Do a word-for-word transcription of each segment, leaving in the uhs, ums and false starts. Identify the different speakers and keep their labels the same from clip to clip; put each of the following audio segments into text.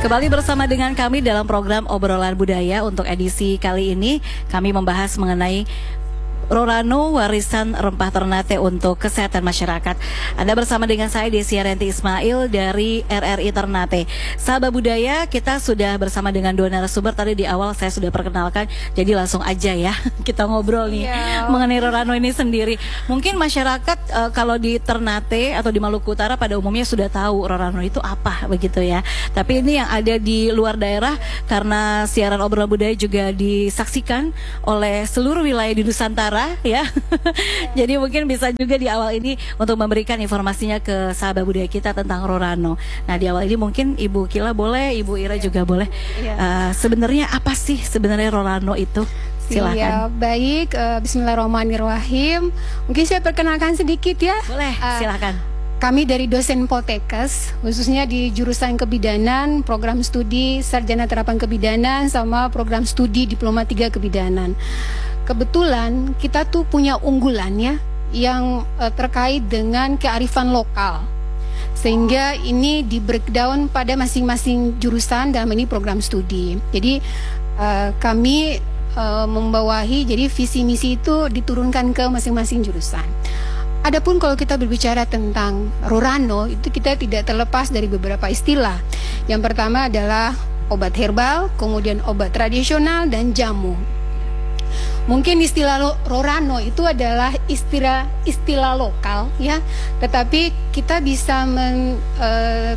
Speaker 1: Kembali bersama dengan kami dalam program Obrolan Budaya. Untuk edisi kali ini kami membahas mengenai Rorano, warisan rempah Ternate untuk kesehatan masyarakat. Anda bersama dengan saya Desi Arenti Ismail dari R R I Ternate. Sahabat budaya, kita sudah bersama dengan dua narasumber. Tadi di awal saya sudah perkenalkan, jadi langsung aja ya kita ngobrol nih yeah. mengenai Rorano ini sendiri. Mungkin masyarakat uh, kalau di Ternate atau di Maluku Utara pada umumnya sudah tahu Rorano itu apa begitu ya. Tapi ini yang ada di luar daerah, karena siaran Obrolan Budaya juga disaksikan oleh seluruh wilayah di Nusantara ya. Jadi mungkin bisa juga di awal ini untuk memberikan informasinya ke sahabat budaya kita tentang Rorano. Nah, di awal ini mungkin Ibu Kila boleh, Ibu Ira juga boleh. Uh, sebenarnya apa sih sebenarnya Rorano itu? Silakan.
Speaker 2: Ya, baik. Uh, Bismillahirrahmanirrahim. Mungkin saya perkenalkan sedikit ya.
Speaker 1: Boleh, uh, silakan.
Speaker 2: Kami dari dosen Poltekkes, khususnya di jurusan kebidanan, program studi sarjana terapan kebidanan, sama program studi diploma tiga kebidanan. Kebetulan kita tuh punya unggulan ya, yang uh, terkait dengan kearifan lokal. Sehingga ini di breakdown pada masing-masing jurusan dalam ini program studi. Jadi uh, kami uh, membawahi, jadi visi misi itu diturunkan ke masing-masing jurusan. Adapun kalau kita berbicara tentang Rorano, itu kita tidak terlepas dari beberapa istilah. Yang pertama adalah obat herbal, kemudian obat tradisional, dan jamu. Mungkin istilah Rorano itu adalah istilah istilah lokal ya, tetapi kita bisa men, uh,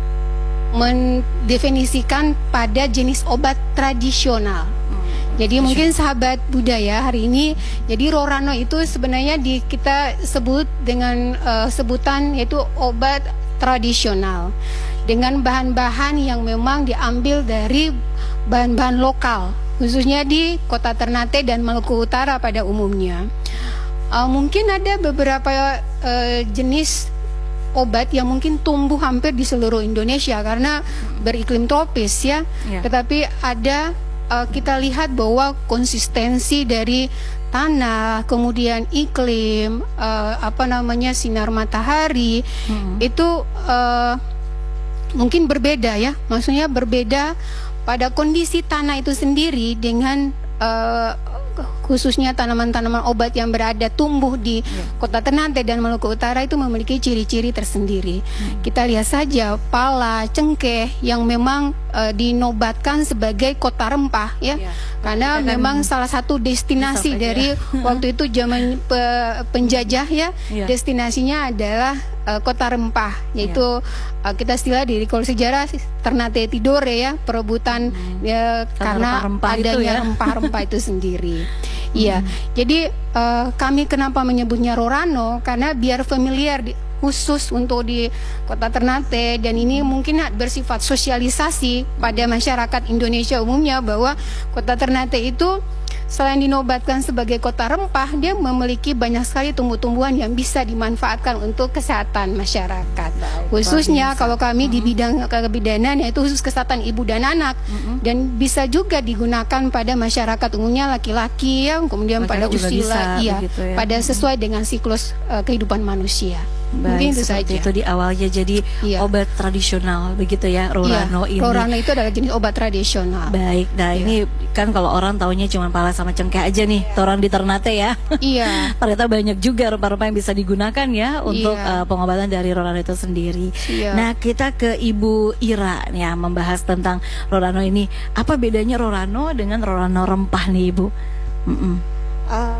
Speaker 2: mendefinisikan pada jenis obat tradisional. Jadi mungkin sahabat budaya hari ini, jadi Rorano itu sebenarnya di, kita sebut dengan uh, sebutan yaitu obat tradisional dengan bahan-bahan yang memang diambil dari bahan-bahan lokal, khususnya di kota Ternate dan Maluku Utara pada umumnya. Uh, mungkin ada beberapa uh, jenis obat yang mungkin tumbuh hampir di seluruh Indonesia karena beriklim tropis ya. Yeah. Tetapi ada uh, kita lihat bahwa konsistensi dari tanah, kemudian iklim, uh, apa namanya sinar matahari hmm. itu uh, mungkin berbeda ya. Maksudnya berbeda pada kondisi tanah itu sendiri dengan uh, khususnya tanaman-tanaman obat yang berada tumbuh di yeah. kota Ternate dan Maluku Utara itu memiliki ciri-ciri tersendiri. Hmm. Kita lihat saja pala, cengkeh yang memang uh, dinobatkan sebagai kota rempah ya. Yeah. Karena kita memang kan salah satu destinasi dari waktu itu zaman pe penjajah ya. Yeah. Destinasinya adalah uh, kota rempah, yaitu yeah. uh, kita istilah di kalau sejarah Ternate Tidore ya, perebutan hmm. ya, karena rempah adanya rempah-rempah itu, ya? itu sendiri. Iya, hmm. jadi uh, kami kenapa menyebutnya Rorano, karena biar familiar di, khusus untuk di kota Ternate, dan ini mungkin bersifat sosialisasi pada masyarakat Indonesia umumnya bahwa kota Ternate itu selain dinobatkan sebagai kota rempah, dia memiliki banyak sekali tumbuh-tumbuhan yang bisa dimanfaatkan untuk kesehatan masyarakat. Baik, khususnya bisa. Kalau kami mm-hmm. di bidang kebidanan, yaitu khusus kesehatan ibu dan anak, mm-hmm. dan bisa juga digunakan pada masyarakat umumnya, laki-laki ya, kemudian Laki pada usia, iya, ya. pada sesuai dengan siklus uh, kehidupan manusia.
Speaker 1: Baik, mungkin itu saja. Itu di awalnya jadi iya. obat tradisional begitu ya, Rorano iya, ini.
Speaker 2: Rorano itu adalah jenis obat tradisional.
Speaker 1: Baik, nah iya. ini kan kalau orang taunya cuma pala sama cengkeh aja nih, iya. orang di Ternate ya.
Speaker 2: Iya.
Speaker 1: Ternyata banyak juga rempah-rempah yang bisa digunakan ya untuk iya. uh, pengobatan dari Rorano itu sendiri. Iya. Nah, kita ke Ibu Ira ya, membahas tentang Rorano ini. Apa bedanya Rorano dengan Rorano rempah nih, Ibu? Mm -mm.
Speaker 3: Uh.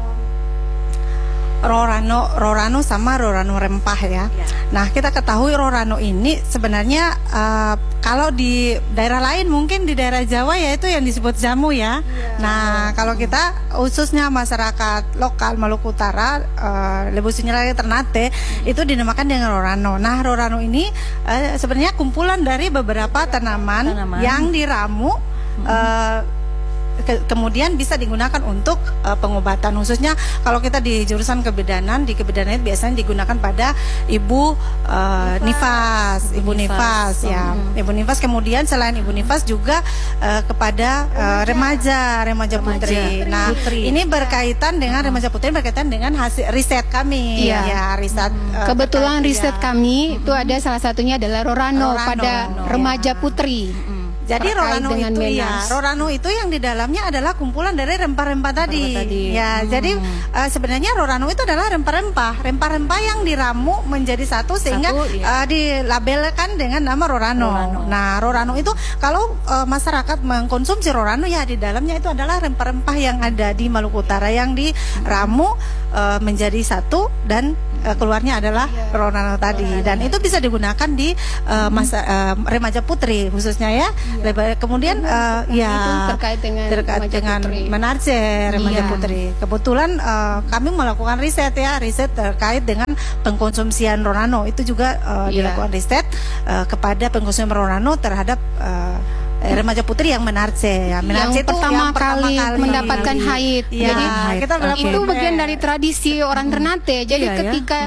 Speaker 3: Rorano, Rorano sama Rorano rempah ya. ya. Nah, kita ketahui Rorano ini sebenarnya uh, kalau di daerah lain, mungkin di daerah Jawa ya itu yang disebut jamu ya. ya. Nah, kalau kita khususnya masyarakat lokal Maluku Utara, uh, Lebu Sinyalaya Ternate hmm. itu dinamakan dengan Rorano. Nah, Rorano ini uh, sebenarnya kumpulan dari beberapa tanaman, tanaman. yang diramu. Hmm. Uh, Ke, kemudian bisa digunakan untuk uh, pengobatan, khususnya kalau kita di jurusan kebidanan, di kebidanan itu biasanya digunakan pada ibu uh, nifas, ibu nifas, nifas ya, hmm. ibu nifas. Kemudian selain ibu nifas juga uh, kepada uh, remaja, remaja, remaja putri. Nah, putri. Ini berkaitan dengan hmm. remaja putri, berkaitan dengan hasil riset kami.
Speaker 2: Iya.
Speaker 3: Ya, riset.
Speaker 2: Hmm. Uh, Kebetulan terkait, riset ya. kami hmm. itu ada salah satunya adalah Rorano, Rorano pada Rorano. remaja ya. putri. Hmm.
Speaker 3: Jadi
Speaker 2: terkait
Speaker 3: Rorano
Speaker 2: dengan
Speaker 3: itu ya,
Speaker 2: Menars.
Speaker 3: Rorano itu yang di dalamnya adalah kumpulan dari rempah-rempah tadi.
Speaker 1: tadi.
Speaker 3: Ya,
Speaker 1: Hmm.
Speaker 3: jadi uh, sebenarnya Rorano itu adalah rempah-rempah, rempah-rempah yang diramu menjadi satu sehingga
Speaker 1: Satu, iya.
Speaker 3: uh, dilabelkan dengan nama Rorano.
Speaker 1: Rorano.
Speaker 3: Nah, Rorano itu kalau uh, masyarakat mengkonsumsi Rorano ya di dalamnya itu adalah rempah-rempah yang ada di Maluku Utara yang diramu uh, menjadi satu dan uh, keluarnya adalah
Speaker 2: Iya.
Speaker 3: Rorano tadi. Dan itu bisa digunakan di uh, masa uh, remaja putri khususnya ya. Lebar- Kemudian uh, ya
Speaker 2: Itu terkait dengan
Speaker 3: terkait
Speaker 2: remaja
Speaker 3: dengan
Speaker 2: putri.
Speaker 3: menarce remaja
Speaker 2: Iya.
Speaker 3: putri. Kebetulan uh, kami melakukan riset ya, riset terkait dengan pengkonsumsian Rorano. Itu juga uh,
Speaker 2: Iya.
Speaker 3: dilakukan riset uh, kepada pengkonsumsian Rorano terhadap uh, remaja putri yang menarce ya. Menarce
Speaker 2: yang pertama, kali, mendapatkan haid.
Speaker 3: Ya,
Speaker 2: Jadi
Speaker 3: kita
Speaker 1: Oke.
Speaker 3: berlaku-
Speaker 2: itu bagian dari tradisi orang Ternate. Jadi
Speaker 1: Iya, ya.
Speaker 2: ketika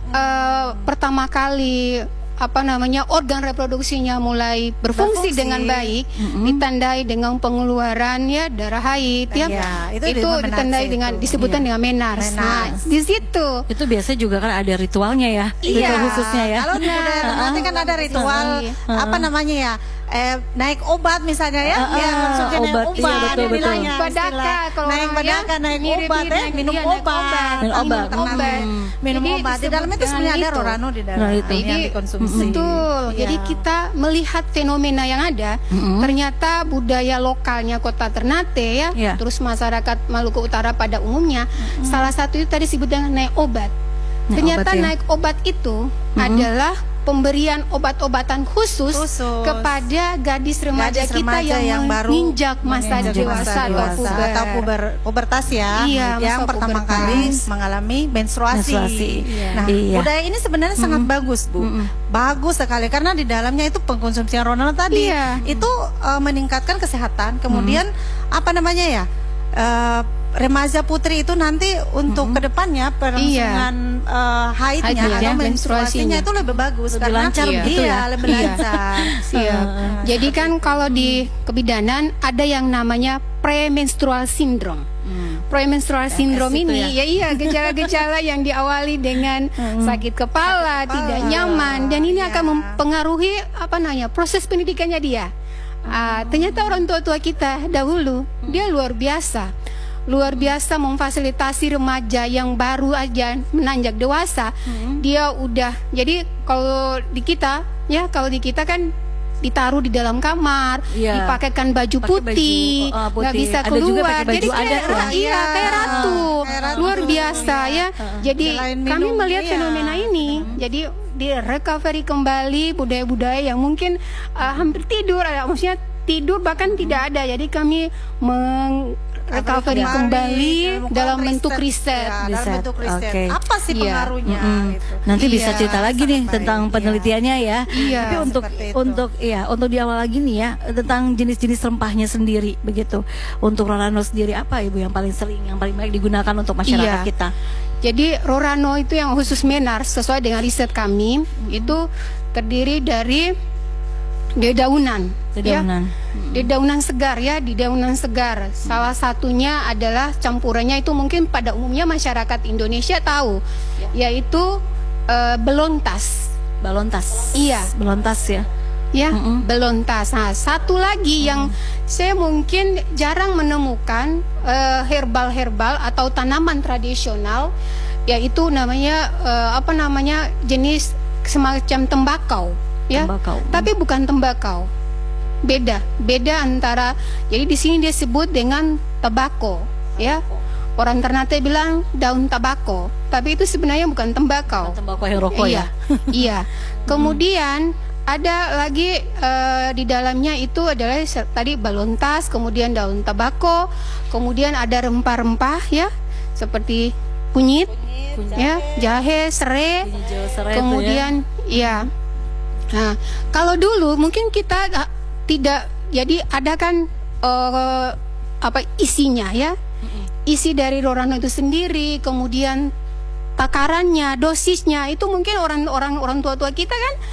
Speaker 2: eh, pertama kali apa namanya organ reproduksinya mulai berfungsi
Speaker 3: Berfungsi.
Speaker 2: dengan baik, ditandai dengan pengeluaran ya darah haid ya.
Speaker 3: Iya, itu
Speaker 2: itu
Speaker 3: disebut
Speaker 2: ditandai
Speaker 3: menarche
Speaker 2: dengan
Speaker 3: itu.
Speaker 2: disebutkan
Speaker 1: Iya.
Speaker 2: dengan menars. Nah,
Speaker 3: Menars.
Speaker 2: di situ
Speaker 1: Itu biasanya juga kan ada ritualnya ya,
Speaker 2: Iya.
Speaker 1: ritual khususnya ya.
Speaker 3: Kalau di budaya Ternate kan ada ritual
Speaker 2: Iya.
Speaker 3: apa namanya ya? Eh, naik obat misalnya ya,
Speaker 1: Ah,
Speaker 3: ya
Speaker 1: ah,
Speaker 3: maksudnya naik
Speaker 1: obat,
Speaker 3: obat,
Speaker 1: iya, betul, betul.
Speaker 3: bilangnya
Speaker 2: Badaka,
Speaker 3: istilah.
Speaker 2: kalau
Speaker 3: naik
Speaker 2: orang
Speaker 3: badaka,
Speaker 2: ya,
Speaker 3: naik
Speaker 2: mirip
Speaker 3: obat,
Speaker 2: mirip
Speaker 3: ya, minum
Speaker 2: iya, naik
Speaker 3: obat,
Speaker 2: obat,
Speaker 1: Minum obat.
Speaker 2: obat.
Speaker 3: Hmm, minum
Speaker 2: Jadi
Speaker 3: obat. Di dalamnya itu
Speaker 2: disebut
Speaker 3: sebenarnya ada
Speaker 2: dengan itu.
Speaker 3: Rorano di dalam
Speaker 1: Nah, itu.
Speaker 3: yang
Speaker 2: Jadi,
Speaker 3: dikonsumsi.
Speaker 2: betul.
Speaker 3: Iya.
Speaker 2: Jadi kita melihat fenomena yang ada, ternyata budaya lokalnya Kota Ternate ya,
Speaker 1: Iya.
Speaker 2: terus masyarakat Maluku Utara pada umumnya, salah satu itu tadi disebut dengan naik obat.
Speaker 1: Naik
Speaker 2: ternyata
Speaker 1: obat, ya.
Speaker 2: naik obat itu adalah pemberian obat-obatan khusus,
Speaker 3: Khusus.
Speaker 2: kepada gadis remaja
Speaker 3: Gadis
Speaker 2: kita
Speaker 3: remaja
Speaker 2: yang,
Speaker 3: yang baru
Speaker 2: menginjak masa
Speaker 3: menginjak
Speaker 2: dewasa
Speaker 3: masa
Speaker 2: atau
Speaker 3: dewasa
Speaker 2: puber.
Speaker 3: atau puber, pubertas ya,
Speaker 2: Iya,
Speaker 3: yang
Speaker 2: masa
Speaker 3: pertama
Speaker 2: pubertas.
Speaker 3: kali mengalami menstruasi.
Speaker 1: Menstruasi.
Speaker 3: Nah,
Speaker 1: Iya.
Speaker 3: budaya ini sebenarnya sangat bagus, Bu. Bagus sekali karena di dalamnya itu pengkonsumsian Rorano tadi
Speaker 2: Iya.
Speaker 3: itu uh, meningkatkan kesehatan. Kemudian apa namanya ya? Uh, remaja putri itu nanti untuk kedepannya perlangsungan uh, haidnya
Speaker 2: Haidnya,
Speaker 3: atau menstruasinya
Speaker 2: menstruasinya.
Speaker 3: itu lebih bagus
Speaker 1: Lebih
Speaker 3: karena
Speaker 1: lancar
Speaker 3: iya,
Speaker 1: begitu ya?
Speaker 3: lebih
Speaker 2: Iya.
Speaker 3: lancar.
Speaker 2: Siap. Jadi kan kalau di kebidanan ada yang namanya premenstrual syndrome. Premenstrual syndrome
Speaker 1: itu
Speaker 2: ini
Speaker 1: ya?
Speaker 2: ya iya gejala-gejala yang diawali dengan sakit kepala, tidak nyaman dan ini
Speaker 3: iya.
Speaker 2: akan mempengaruhi apa namanya proses pendidikannya dia. Ah, ternyata orang tua-tua kita dahulu dia luar biasa. Luar biasa memfasilitasi remaja yang baru aja menanjak dewasa. Dia udah jadi kalau di kita ya kalau di kita kan ditaruh di dalam kamar,
Speaker 1: Iya.
Speaker 2: dipakaikan baju
Speaker 1: Pakai
Speaker 2: putih,
Speaker 1: baju, oh,
Speaker 2: nggak
Speaker 1: putih.
Speaker 2: bisa
Speaker 1: Ada juga
Speaker 2: keluar.
Speaker 1: pakai baju
Speaker 2: Jadi kayak,
Speaker 1: adat ya?
Speaker 2: iya kayak ratu,
Speaker 3: Kayak ratu.
Speaker 2: luar biasa ya. Jadi
Speaker 3: Selain
Speaker 2: kami
Speaker 3: minum,
Speaker 2: melihat
Speaker 3: iya.
Speaker 2: fenomena ini, jadi di recovery kembali budaya-budaya yang mungkin uh, hampir tidur, uh, maksudnya tidur bahkan tidak ada. Jadi kami meng recovery kembali dalam bentuk riset.
Speaker 3: Ya, dalam
Speaker 1: Riset,
Speaker 3: bentuk riset.
Speaker 1: oke.
Speaker 3: Apa sih
Speaker 2: Iya.
Speaker 3: pengaruhnya?
Speaker 1: Mm-mm.
Speaker 3: gitu.
Speaker 1: Nanti bisa
Speaker 2: Iya,
Speaker 1: cerita lagi nih
Speaker 3: sangat
Speaker 1: tentang
Speaker 3: baik,
Speaker 1: penelitiannya ya.
Speaker 2: Iya,
Speaker 1: Tapi untuk
Speaker 3: seperti itu.
Speaker 1: untuk iya untuk di awal lagi nih ya tentang jenis-jenis rempahnya sendiri begitu. Untuk Rorano sendiri apa Ibu yang paling sering yang paling baik digunakan untuk masyarakat
Speaker 2: Iya.
Speaker 1: kita?
Speaker 2: Jadi Rorano itu yang khusus menars sesuai dengan riset kami itu terdiri dari dedaunan,
Speaker 1: Dedaunan.
Speaker 2: ya. Dedaunan segar ya, dedaunan segar. Salah satunya adalah campurannya itu mungkin pada umumnya masyarakat Indonesia tahu, yaitu eh, belontas.
Speaker 1: Balontas.
Speaker 2: Iya.
Speaker 1: Balontas ya.
Speaker 2: Ya,
Speaker 1: Mm-mm.
Speaker 2: belontas. Nah, satu lagi yang saya mungkin jarang menemukan eh, herbal-herbal atau tanaman tradisional, yaitu namanya eh, apa namanya jenis semacam tembakau, ya.
Speaker 1: Tembakau.
Speaker 2: Tapi bukan tembakau. Beda, beda antara. Jadi di sini dia sebut dengan tembakau, ya. Orang Ternate bilang daun tabako, tapi itu sebenarnya bukan tembakau.
Speaker 1: Tembakau yang rokok
Speaker 2: Iya,
Speaker 1: ya.
Speaker 2: iya. Kemudian ada lagi eh, di dalamnya itu adalah se- tadi balontas, kemudian daun tabako, kemudian ada rempah-rempah ya, seperti kunyit, ya, jahe, serai,
Speaker 1: Hijau serai itu
Speaker 2: kemudian ya. Nah, kalau dulu mungkin kita ah, tidak, jadi ada kan eh, apa isinya ya, isi dari Rorano itu sendiri, kemudian takarannya, dosisnya itu mungkin orang-orang orang tua-tua kita kan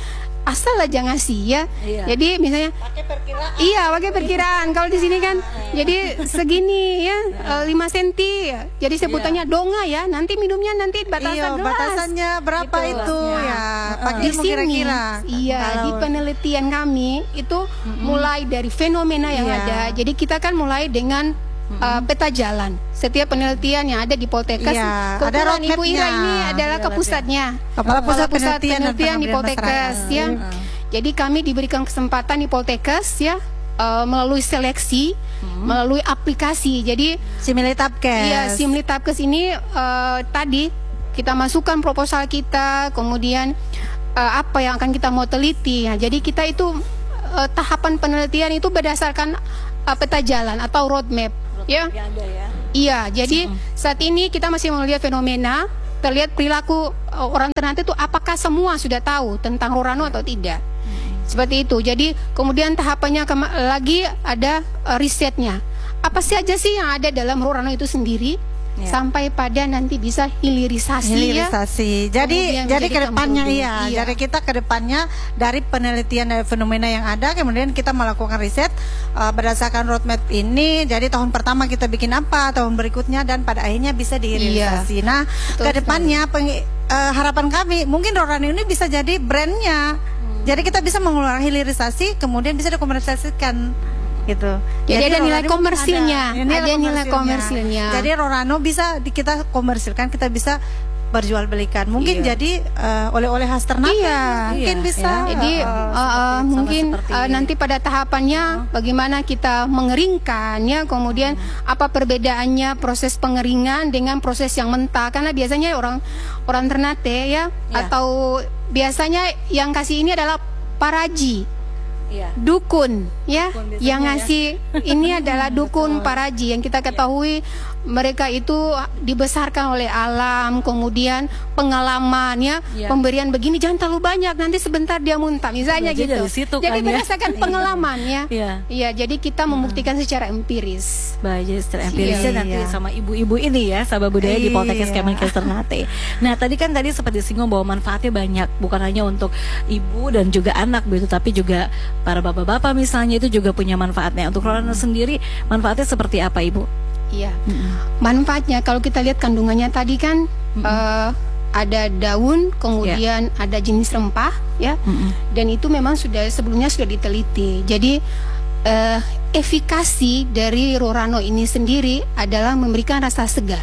Speaker 2: asal aja ngasih ya.
Speaker 1: Iya.
Speaker 2: Jadi misalnya
Speaker 3: Pakai perkiraan.
Speaker 2: iya pakai perkiraan. Kalau di sini kan jadi segini ya eh, lima senti. Jadi sebutannya donga ya. Nanti minumnya nanti batasan
Speaker 3: Iya,
Speaker 2: gelas.
Speaker 3: batasannya berapa
Speaker 2: Gitu.
Speaker 3: itu
Speaker 2: Nah,
Speaker 3: ya? Pakai
Speaker 2: di
Speaker 3: ilmu
Speaker 2: sini,
Speaker 3: kira-kira.
Speaker 2: iya,
Speaker 3: Kalau-
Speaker 2: di penelitian kami itu mulai dari fenomena yang
Speaker 3: Iya.
Speaker 2: ada. Jadi kita kan mulai dengan uh, peta jalan. Setiap penelitian yang ada di Poltekkes,
Speaker 3: Iya, ada
Speaker 2: kebetulan Ibu
Speaker 3: roadmapnya.
Speaker 2: Ira ini adalah
Speaker 1: Iya,
Speaker 2: kepusatnya,
Speaker 3: Kepala Pusat Penelitian dan
Speaker 2: penelitian di
Speaker 3: Pengabdian
Speaker 2: Poltekkes
Speaker 3: Masyarakat.
Speaker 2: ya.
Speaker 3: Iya.
Speaker 2: Jadi kami diberikan kesempatan di Poltekkes ya uh, melalui seleksi, melalui aplikasi. Jadi
Speaker 3: Similitapkes.
Speaker 2: iya, Simlitapkes ini uh, tadi kita masukkan proposal kita, kemudian uh, apa yang akan kita mau teliti. Nah, jadi kita itu uh, tahapan penelitian itu berdasarkan uh, peta jalan atau roadmap, ya.
Speaker 1: Yang ada ya.
Speaker 2: Iya, jadi saat ini kita masih melihat fenomena, terlihat perilaku uh, orang Ternate itu apakah semua sudah tahu tentang Rorano atau tidak. Seperti itu. Jadi kemudian tahapannya kema- lagi ada uh, risetnya. Apa saja sih yang ada dalam Rorano itu sendiri
Speaker 1: Ya.
Speaker 2: sampai pada nanti bisa hilirisasi, ya.
Speaker 3: Hilirisasi. Jadi
Speaker 2: Kemudian
Speaker 3: jadi
Speaker 2: menjadi
Speaker 3: kedepannya
Speaker 2: produk.
Speaker 3: iya.
Speaker 2: Iya.
Speaker 3: Jadi kita kedepannya dari penelitian dari fenomena yang ada, kemudian kita melakukan riset uh, berdasarkan roadmap ini. Jadi tahun pertama kita bikin apa, tahun berikutnya dan pada akhirnya bisa dihilirisasi. Nah,
Speaker 2: Betul
Speaker 3: kedepannya peng- uh, harapan kami mungkin Rorano ini bisa jadi brandnya.
Speaker 2: Hmm.
Speaker 3: Jadi kita bisa mengeluarkan hilirisasi, kemudian bisa dikomersialisasikan. Gitu.
Speaker 2: Jadi ada nilai
Speaker 3: Rorano
Speaker 2: komersilnya,
Speaker 3: ada,
Speaker 2: ada nilai komersilnya.
Speaker 3: Jadi Rorano bisa di- kita komersilkan, kita bisa perjualbelikan. Mungkin
Speaker 1: Iya.
Speaker 3: jadi eh, oleh-oleh khas Ternate.
Speaker 2: Iya.
Speaker 3: Mungkin
Speaker 1: Iya,
Speaker 3: bisa.
Speaker 1: ya.
Speaker 2: Jadi
Speaker 3: eh,
Speaker 2: uh, uh,
Speaker 1: sama
Speaker 2: mungkin
Speaker 1: seperti-
Speaker 2: uh, nanti pada tahapannya bagaimana kita mengeringkan ya, kemudian apa perbedaannya proses pengeringan dengan proses yang mentah, karena biasanya orang orang Ternate ya,
Speaker 1: Ya.
Speaker 2: atau biasanya yang kasih ini adalah paraji.
Speaker 1: Iya.
Speaker 2: Dukun ya,
Speaker 1: Dukun biasanya
Speaker 2: yang
Speaker 1: ya.
Speaker 2: ngasih ini adalah dukun paraji yang kita ketahui mereka itu dibesarkan oleh alam, kemudian pengalaman ya,
Speaker 1: Ya.
Speaker 2: pemberian begini jangan terlalu banyak nanti sebentar dia muntah misalnya
Speaker 1: Jadi
Speaker 2: gitu.
Speaker 1: dari situ
Speaker 2: Jadi
Speaker 1: kan ya.
Speaker 2: berdasarkan pengalaman ya.
Speaker 1: Iya.
Speaker 2: Iya, jadi kita membuktikan secara empiris.
Speaker 1: Baik, jadi secara empirisnya
Speaker 3: Iya.
Speaker 1: nanti sama ibu-ibu ini ya, sahabat budaya di Poltekkes
Speaker 3: Iya.
Speaker 1: Kemenkes Ternate. Nah, tadi kan tadi seperti singgung bahwa manfaatnya banyak, bukan hanya untuk ibu dan juga anak begitu, tapi juga para bapak-bapak misalnya itu juga punya manfaatnya. Untuk Rorano sendiri manfaatnya seperti apa, Ibu?
Speaker 2: Iya. Manfaatnya kalau kita lihat kandungannya tadi kan eh, ada daun, kemudian ada jenis rempah ya.
Speaker 1: Mm-mm.
Speaker 2: Dan itu memang sudah sebelumnya sudah diteliti. Jadi eh, efikasi dari Rorano ini sendiri adalah memberikan rasa segar.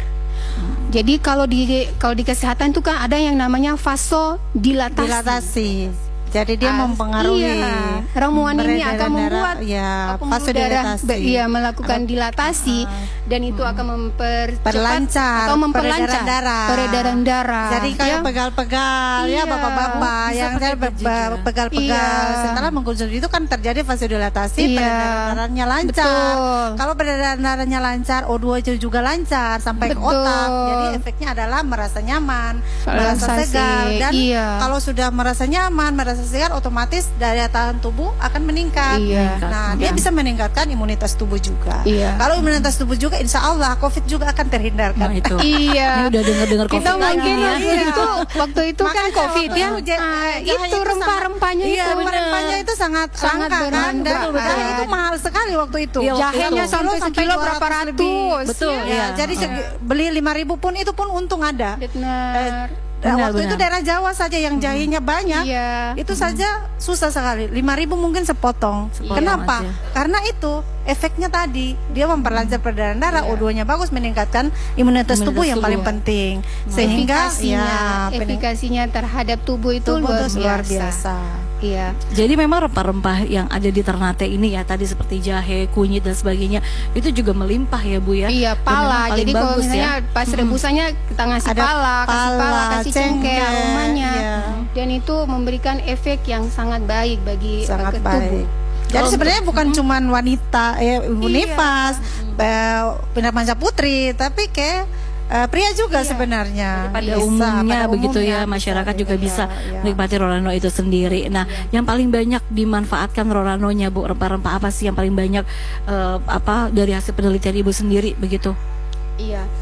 Speaker 2: Jadi kalau di kalau di kesehatan itu kan ada yang namanya vasodilatasi.
Speaker 3: Dilatasi. Jadi dia
Speaker 2: Ah,
Speaker 3: mempengaruhi
Speaker 2: iya. Ramuan ini
Speaker 3: peredaran
Speaker 2: akan membuat
Speaker 3: darah, ya,
Speaker 2: pembuluh darah
Speaker 3: vasodilatasi.
Speaker 2: be- iya, melakukan dilatasi dan itu akan mempercepat
Speaker 3: Perlancar
Speaker 2: atau memperlancar
Speaker 3: peredaran darah.
Speaker 2: peredaran darah.
Speaker 3: Jadi kayak
Speaker 2: ya.
Speaker 3: pegal-pegal ya
Speaker 2: Iya.
Speaker 3: bapak-bapak
Speaker 1: Bisa
Speaker 3: yang
Speaker 1: pakai
Speaker 3: saya
Speaker 1: baju juga.
Speaker 3: pegal-pegal
Speaker 2: Iya.
Speaker 3: setelah mengkonsumsi itu kan terjadi vasodilatasi,
Speaker 2: Iya.
Speaker 3: peredaran darahnya lancar.
Speaker 2: Betul.
Speaker 3: Kalau peredaran darahnya lancar, O dua itu juga lancar sampai ke
Speaker 2: Betul.
Speaker 3: otak. Jadi efeknya adalah merasa nyaman, merasa
Speaker 2: Relaksasi,
Speaker 3: segar dan
Speaker 2: iya.
Speaker 3: kalau sudah merasa nyaman, merasa segar otomatis daya tahan tubuh akan meningkat.
Speaker 2: Iya.
Speaker 3: Nah, dia bisa meningkatkan imunitas tubuh juga.
Speaker 2: Iya.
Speaker 3: Kalau imunitas tubuh juga insya Allah COVID juga akan terhindarkan.
Speaker 1: Nah, itu.
Speaker 2: Iya.
Speaker 1: Ini udah dengar-dengar
Speaker 2: Kita
Speaker 1: COVID
Speaker 2: mungkin
Speaker 1: lagi ya.
Speaker 2: waktu itu waktu itu kan
Speaker 3: Makanya
Speaker 2: COVID
Speaker 3: waktu
Speaker 2: ya.
Speaker 3: itu ja-
Speaker 2: Ah,
Speaker 3: jahenya
Speaker 2: itu
Speaker 3: sangat-
Speaker 2: rempah-rempahnya
Speaker 3: iya,
Speaker 2: itu.
Speaker 3: rempah-rempahnya itu sangat,
Speaker 2: Sangat
Speaker 3: langka kan, dan
Speaker 2: bermanfaat.
Speaker 3: dan itu mahal sekali waktu itu.
Speaker 1: Iya, waktu
Speaker 2: Jahenya
Speaker 1: itu.
Speaker 2: sampai
Speaker 3: Sekilo
Speaker 2: sekilo
Speaker 3: dua
Speaker 2: berapa
Speaker 3: ratus lebih.
Speaker 2: ratus.
Speaker 1: Betul,
Speaker 2: ya.
Speaker 3: Ya,
Speaker 1: iya.
Speaker 3: jadi segi- beli lima ribu pun itu pun untung ada.
Speaker 2: Benar.
Speaker 3: Nah,
Speaker 1: Benar,
Speaker 3: waktu itu
Speaker 1: benar.
Speaker 3: daerah Jawa saja yang jahenya banyak.
Speaker 2: Iya.
Speaker 3: Itu saja susah sekali. lima ribu mungkin sepotong.
Speaker 1: Sepotong
Speaker 3: Kenapa?
Speaker 1: aja.
Speaker 3: Karena itu efeknya tadi dia memperlancar peredaran darah, O dua-nya bagus, meningkatkan imunitas,
Speaker 1: Imunitas
Speaker 3: tubuh yang
Speaker 1: tubuh.
Speaker 3: paling penting. Sehingga
Speaker 2: efikasinya,
Speaker 3: ya pening-
Speaker 2: efikasinya terhadap tubuh itu
Speaker 3: tubuh
Speaker 2: luar,
Speaker 3: itu luar
Speaker 2: biasa.
Speaker 3: biasa.
Speaker 2: Iya.
Speaker 1: Jadi memang rempah-rempah yang ada di Ternate ini ya tadi seperti jahe, kunyit dan sebagainya itu juga melimpah ya Bu ya.
Speaker 2: Iya,
Speaker 1: Dan
Speaker 2: pala.
Speaker 1: memang paling
Speaker 2: Jadi kalau
Speaker 1: bagus
Speaker 2: misalnya
Speaker 1: ya.
Speaker 2: pas rebusannya kita ngasih
Speaker 3: Ada
Speaker 2: pala, kasih pala,
Speaker 3: pala,
Speaker 2: kasih cengkeh
Speaker 3: cengkeh,
Speaker 2: aromanya.
Speaker 3: iya.
Speaker 2: Dan itu memberikan efek yang sangat baik bagi
Speaker 3: Sangat
Speaker 2: ke tubuh.
Speaker 3: baik. Jadi sebenarnya bukan cuman wanita, ya ibu
Speaker 2: Iya.
Speaker 3: nifas, eh, Pindah Putri, tapi kayak eh, pria juga
Speaker 2: Iya.
Speaker 3: sebenarnya.
Speaker 1: Pada
Speaker 3: Bisa,
Speaker 1: umumnya
Speaker 3: pada
Speaker 1: begitu
Speaker 3: umumnya
Speaker 1: ya, masyarakat juga
Speaker 3: iya,
Speaker 1: bisa
Speaker 3: iya.
Speaker 1: menikmati Rorano itu sendiri. Nah, yang paling banyak dimanfaatkan Roranonya Bu, rempah-rempah apa sih yang paling banyak eh, apa dari hasil penelitian Ibu sendiri begitu?
Speaker 2: Iya.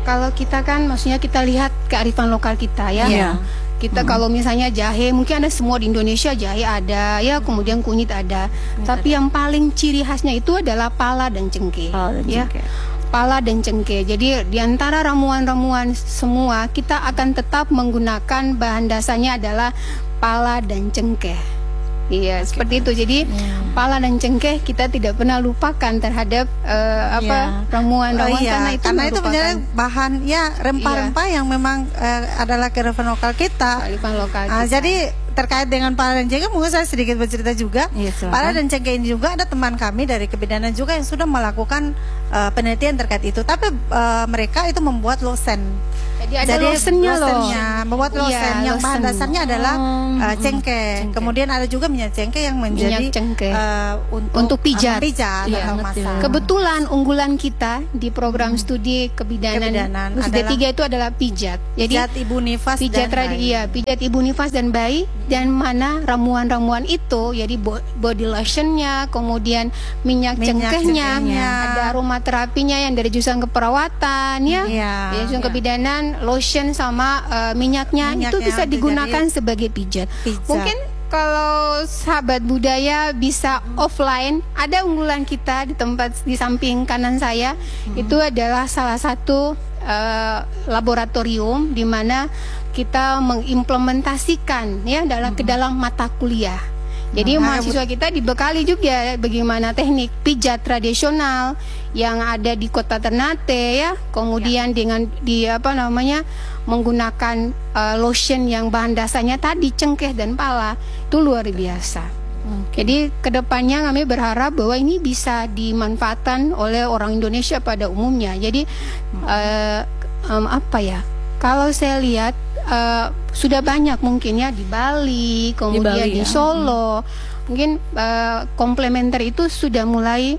Speaker 2: Kalau kita kan maksudnya kita lihat kearifan lokal kita ya.
Speaker 1: Iya.
Speaker 2: Kita kalau misalnya jahe, mungkin ada semua di Indonesia, jahe ada ya, kemudian kunyit ada. Tapi yang paling ciri khasnya itu adalah pala dan cengkeh.
Speaker 1: Pala dan
Speaker 2: ya.
Speaker 1: cengkeh.
Speaker 2: Pala dan cengkeh. Jadi di antara ramuan-ramuan semua kita akan tetap menggunakan bahan dasarnya adalah pala dan cengkeh. Iya, seperti itu. Jadi hmm. pala dan cengkeh kita tidak pernah lupakan terhadap uh, apa
Speaker 3: Iya.
Speaker 2: ramuan-ramuan
Speaker 3: Oh, iya.
Speaker 2: karena itu
Speaker 3: karena itu
Speaker 2: merupakan
Speaker 3: menjadi bahan ya rempah-rempah yang memang eh, adalah kearifan lokal kita.
Speaker 2: kearifan lokal
Speaker 3: Ah,
Speaker 2: kita.
Speaker 3: jadi terkait dengan pala dan cengkeh, mungkin saya sedikit bercerita juga.
Speaker 1: Iya, silakan.
Speaker 3: Pala dan cengkeh ini juga ada teman kami dari kebidanan juga yang sudah melakukan uh, penelitian terkait itu. Tapi uh, mereka itu membuat lotion.
Speaker 2: Jadi ada lotionnya loh.
Speaker 3: lotionnya, membuat lotion
Speaker 2: Iya,
Speaker 3: yang bahan
Speaker 2: lotion.
Speaker 3: dasarnya adalah
Speaker 1: Hmm,
Speaker 3: uh, cengkeh.
Speaker 1: cengkeh.
Speaker 3: Kemudian ada juga minyak cengkeh yang menjadi
Speaker 2: Minyak cengkeh.
Speaker 3: uh, untuk,
Speaker 2: Untuk pijat.
Speaker 3: uh, pijat
Speaker 2: Iya,
Speaker 3: atau
Speaker 1: betul.
Speaker 3: masak.
Speaker 2: Kebetulan unggulan kita di program studi kebidanan,
Speaker 3: Kebidanan
Speaker 2: U S D tiga itu adalah pijat. Jadi
Speaker 3: Pijat ibu nifas
Speaker 2: pijat
Speaker 3: dan
Speaker 2: tradi
Speaker 3: bayi.
Speaker 2: iya, pijat ibu nifas dan bayi, dan mana ramuan-ramuan itu, jadi bo- body lotionnya, kemudian minyak,
Speaker 3: Minyak
Speaker 2: cengkehnya,
Speaker 3: cengkehnya.
Speaker 2: ada aromaterapinya yang dari jurusan keperawatan ya,
Speaker 3: Iya.
Speaker 2: dari jurusan
Speaker 1: Iya.
Speaker 2: kebidanan, lotion sama eh, minyaknya,
Speaker 3: Minyaknya
Speaker 2: itu bisa
Speaker 3: itu
Speaker 2: digunakan
Speaker 3: jadi
Speaker 2: sebagai pijat.
Speaker 3: pijat.
Speaker 2: Mungkin kalau sahabat budaya bisa offline, ada unggulan kita di tempat di samping kanan saya,
Speaker 3: Hmm.
Speaker 2: itu adalah salah satu eh, laboratorium di mana kita mengimplementasikan ya dalam ke dalam mata kuliah. Jadi
Speaker 3: Nah,
Speaker 2: mahasiswa kita dibekali juga bagaimana teknik pijat tradisional yang ada di Kota Ternate ya, kemudian dengan di apa namanya menggunakan uh, lotion yang bahan dasarnya tadi cengkeh dan pala, itu luar biasa. Jadi kedepannya kami berharap bahwa ini bisa dimanfaatkan oleh orang Indonesia pada umumnya. Jadi uh, um, apa ya? Kalau saya lihat uh, sudah banyak mungkin ya di Bali, kemudian
Speaker 1: Bali,
Speaker 2: di,
Speaker 1: ya.
Speaker 2: Solo, mungkin uh, komplementer itu sudah mulai,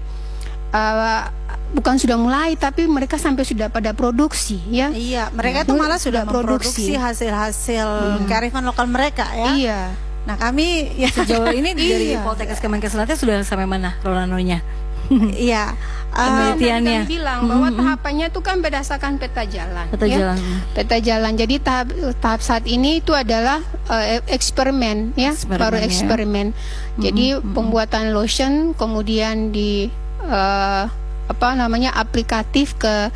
Speaker 2: uh, bukan sudah mulai, tapi mereka sampai sudah pada produksi ya.
Speaker 3: Iya, mereka
Speaker 2: Nah,
Speaker 3: itu malah sudah
Speaker 2: sudah produksi.
Speaker 3: memproduksi hasil-hasil kearifan lokal mereka ya.
Speaker 2: Iya.
Speaker 3: Nah, kami ya
Speaker 1: Sejauh ini dari
Speaker 2: Iya.
Speaker 1: Poltekkes Kemenkes Ternate sudah sampai mana Rolanonya?
Speaker 3: iya.
Speaker 2: Itu
Speaker 3: eh,
Speaker 2: yang tadi
Speaker 1: penelitiannya.
Speaker 2: kami bilang bahwa tahapannya itu kan berdasarkan peta jalan.
Speaker 1: Peta
Speaker 2: ya.
Speaker 1: jalan.
Speaker 2: Peta jalan. Jadi tahap tahap saat ini itu adalah eh, eksperimen ya,
Speaker 1: Eksperimen,
Speaker 2: baru
Speaker 1: ya.
Speaker 2: eksperimen. Jadi pembuatan lotion, kemudian di eh, apa namanya aplikatif ke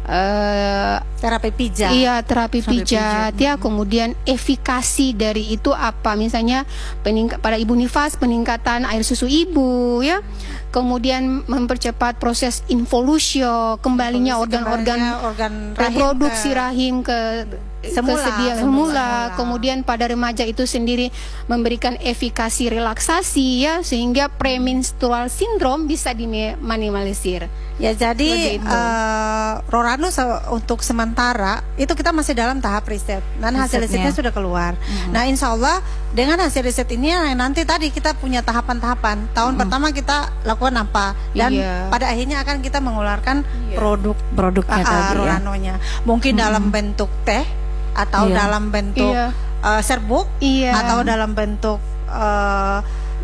Speaker 2: eh,
Speaker 3: terapi pijat.
Speaker 2: iya terapi
Speaker 1: Terapi
Speaker 2: pijat, ya, kemudian efikasi dari itu apa, misalnya peningkat pada ibu nifas, peningkatan air susu ibu ya, kemudian mempercepat proses involusio, kembalinya
Speaker 3: Kembalinya
Speaker 2: organ-organ
Speaker 3: organ rahim
Speaker 2: reproduksi
Speaker 3: ke-
Speaker 2: rahim ke
Speaker 3: Semula,
Speaker 2: kesedia-
Speaker 3: semula.
Speaker 2: semula. Kemudian pada remaja itu sendiri memberikan efikasi relaksasi ya, sehingga premenstrual sindrom bisa diminimalisir.
Speaker 3: Ya,
Speaker 2: Seperti
Speaker 3: jadi
Speaker 2: itu.
Speaker 3: eh, Rorano se- untuk sementara itu kita masih dalam tahap riset dan hasil
Speaker 1: Risetnya.
Speaker 3: risetnya sudah keluar. Nah, insya Allah dengan hasil riset ini yang nanti tadi kita punya tahapan-tahapan. Tahun pertama kita lakukan apa dan
Speaker 2: Iya.
Speaker 3: pada akhirnya akan kita mengeluarkan produk
Speaker 1: Produknya
Speaker 3: ah,
Speaker 1: tadi ya.
Speaker 3: Roranonya. Mungkin dalam bentuk teh atau
Speaker 1: Iya.
Speaker 3: dalam bentuk
Speaker 2: Iya.
Speaker 3: eh, serbuk
Speaker 2: Iya.
Speaker 3: atau dalam bentuk eh,